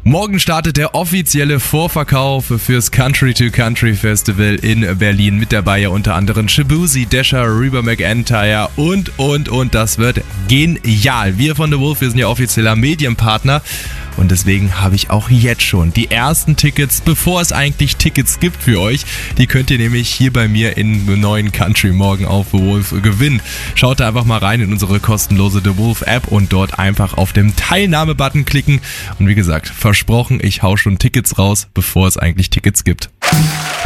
Morgen startet der offizielle Vorverkauf fürs Country to Country Festival in Berlin. Mit dabei ja unter anderem Shaboozey, Dasher, Reba McEntire und. Das wird genial. Wir von The Wolf, wir sind ja offizieller Medienpartner. Und deswegen habe ich auch jetzt schon die ersten Tickets, bevor es eigentlich Tickets gibt für euch. Die könnt ihr nämlich hier bei mir in neuen Country morgen auf The Wolf gewinnen. Schaut da einfach mal rein in unsere kostenlose The Wolf App und dort einfach auf den Teilnahme-Button klicken. Und wie gesagt, versprochen, ich hau schon Tickets raus, bevor es eigentlich Tickets gibt.